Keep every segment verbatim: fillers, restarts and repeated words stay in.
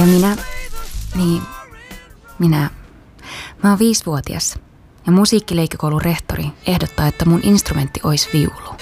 Ja minä, niin, minä, mä oon viisivuotias ja musiikkileikkikoulun rehtori ehdottaa, että mun instrumentti olisi viulu.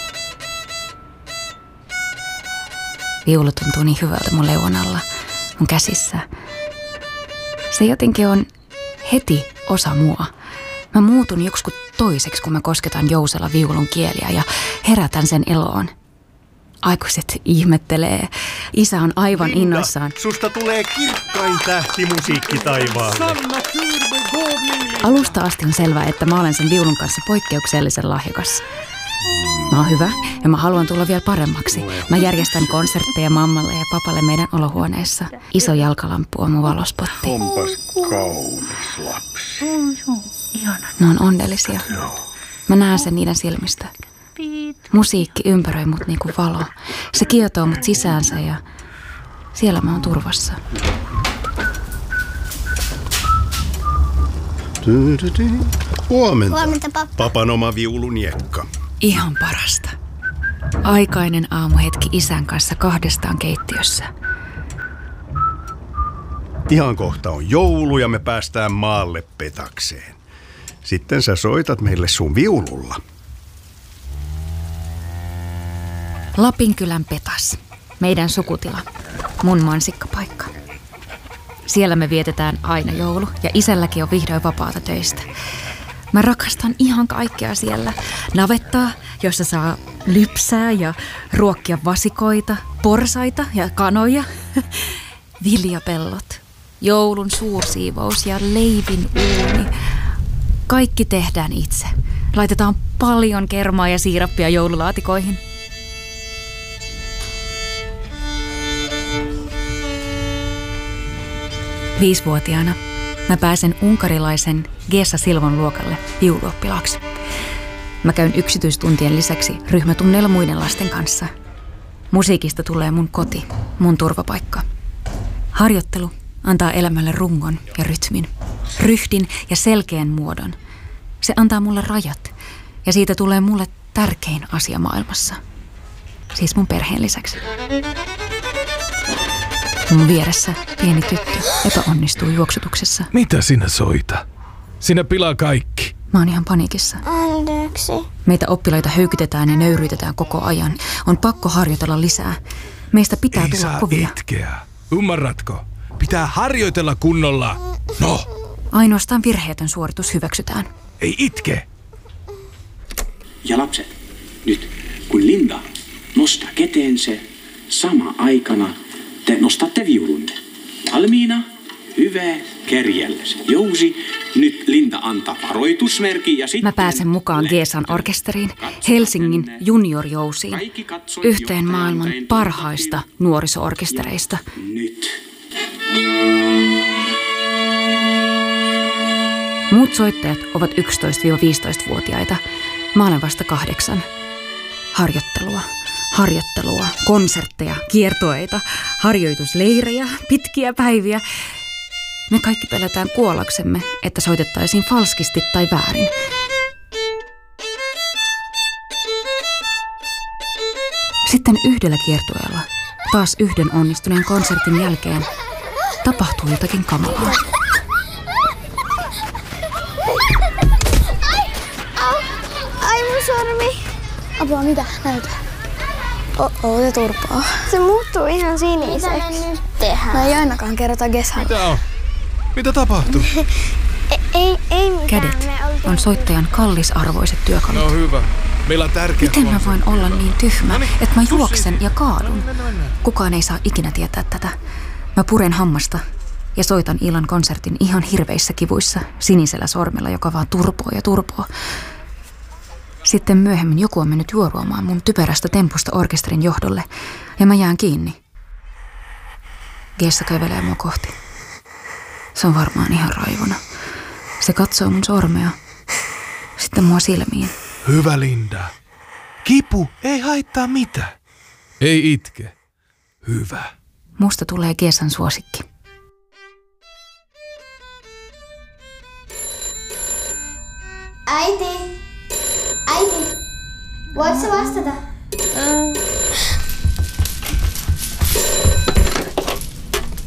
Viulu tuntuu niin hyvältä mun leuan alla, mun käsissä. Se jotenkin on heti osa mua. Mä muutun joksikin toiseksi, kun mä kosketan jousella viulun kieliä ja herätän sen eloon. Aikuiset ihmettelee. Isä on aivan Linda, innoissaan. Susta tulee kirkkain tähti musiikkitaivaalle. Alusta asti on selvää, että mä olen sen viulun kanssa poikkeuksellisen lahjakas. Mä oon hyvä ja mä haluan tulla vielä paremmaksi. Mä järjestän konsertteja mammalle ja papalle meidän olohuoneessa. Iso jalkalamppu on mun valospotti. Onpas kaunis lapsi. Ne on onnellisia. Mä näen sen niiden silmistä. Musiikki ympäröi mut niinku valo. Se kietoo mut sisäänsä ja siellä mä oon turvassa. Huomenta. Huomenta, pappa. Papan oma viuluniekka. Ihan parasta. Aikainen aamuhetki isän kanssa kahdestaan keittiössä. Ihan kohta on joulu ja me päästään maalle petakseen. Sitten sä soitat meille sun viululla. Lapinkylän Petas. Meidän sukutila. Mun mansikkapaikka. Siellä me vietetään aina joulu ja isälläkin on vihdoin vapaata töistä. Mä rakastan ihan kaikkea siellä. Navettaa, jossa saa lypsää ja ruokkia vasikoita, porsaita ja kanoja. Viljapellot, joulun suursiivous ja leivin uuni. Kaikki tehdään itse. Laitetaan paljon kermaa ja siirappia joululaatikoihin. Viisivuotiaana mä pääsen unkarilaisen Gesa Silvon luokalle viuluoppilaaksi. Mä käyn yksityistuntien lisäksi ryhmätunneilla muiden lasten kanssa. Musiikista tulee mun koti, mun turvapaikka. Harjoittelu antaa elämälle rungon ja rytmin, ryhdin ja selkeän muodon. Se antaa mulle rajat ja siitä tulee mulle tärkein asia maailmassa. Siis mun perheen lisäksi. Mun vieressä pieni tyttö epäonnistuu juoksutuksessa. Mitä sinä soita? Sinä pilaa kaikki. Mä oon ihan paniikissa. Anteeksi. Meitä oppilaita höykytetään ja nöyryytetään koko ajan. On pakko harjoitella lisää. Meistä pitää Ei tulla saa kovia. itkeä. Ymmärrätkö? Pitää harjoitella kunnolla. No, Ainoastaan virheetön suoritus hyväksytään. ei itke. Ja lapset, nyt kun Linda nostaa käteensä, sama aikana te nostatte viulunne. Valmiina? Hyvä, kärjellä se jousi. Nyt Linda antaa varoitusmerkin ja sitten... Mä pääsen mukaan Gesan orkesteriin, Helsingin juniorjousiin, yhteen maailman parhaista nuoriso-orkestereista. Nyt. Muut soittajat ovat yksitoista-viisitoistavuotiaita. Mä olen vasta kahdeksan. Harjoittelua, harjoittelua, konsertteja, kiertueita, harjoitusleirejä, pitkiä päiviä. Me kaikki pelätään kuollaksemme, että soitettaisiin falskisti tai väärin. Sitten yhdellä kiertueella, taas yhden onnistuneen konsertin jälkeen, tapahtuu jotakin kamalaa. Au! Ai mun sormi! Apua, mitä? Näytä. Oh, se turpaa. Se muuttuu ihan siniseksi. Mitä me nyt tehdään? No ei ainakaan kerrota Gesalle. Mitä on? Mitä tapahtuu? ei, ei, ei mitään. Kädet on soittajan kallisarvoiset työkalut. No hyvä. Meillä on tärkeä Miten mä konsertti. voin olla niin tyhmä, että mä juoksen ja kaadun? Mennä, mennä. Kukaan ei saa ikinä tietää tätä. Mä puren hammasta ja soitan illan konsertin ihan hirveissä kivuissa, sinisellä sormella, joka vaan turpoo ja turpoo. Sitten myöhemmin joku on mennyt juoruamaan mun typerästä tempusta orkesterin johdolle ja mä jään kiinni. Gesa kävelee mua kohti. Se on varmaan ihan raivona. Se katsoo mun sormea, sitten mua silmiin. Hyvä Linda. Kipu ei haittaa mitään. Ei itke. Hyvä. Musta tulee Gesan suosikki. Äiti! Äiti! Voit sä vastata?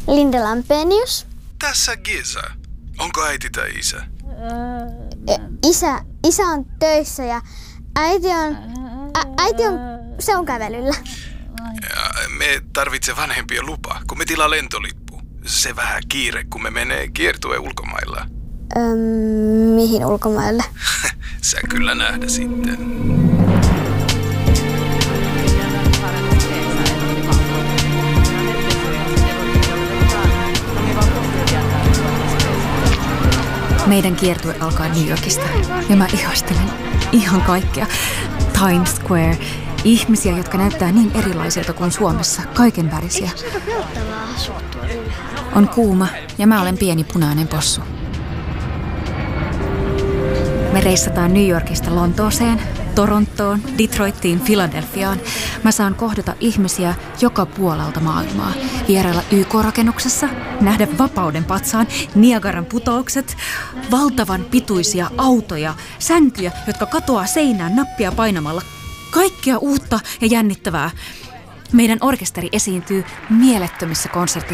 Linda Lampenius. Tässä Gesa. Onko äiti tai isä? Isä, isä on töissä ja äiti on, ä, äiti on, se on kävelyllä. Ja me tarvitse vanhempien lupa, kun me tilaa lentolippu. Se vähän kiire, kun me menee kiertue ulkomailla. Öm, mihin ulkomaille? Sä kyllä nähdä sitten. Meidän kiertue alkaa New Yorkista ja mä ihastelen ihan kaikkea. Times Square, ihmisiä, jotka näyttää niin erilaisilta kuin Suomessa, kaiken värisiä. On kuuma ja mä olen pieni punainen possu. Me reissataan New Yorkista Lontooseen, Torontoon, Detroittiin, Philadelphiaan. Mä saan kohdata ihmisiä joka puolelta maailmaa. Vierailla Y K-rakennuksessa, nähdä vapauden patsaan, Niagaran putoukset, valtavan pituisia autoja, sänkyjä, jotka katoaa seinään nappia painamalla. Kaikkea uutta ja jännittävää. Meidän orkesteri esiintyy mielettömissä konserttisaleissa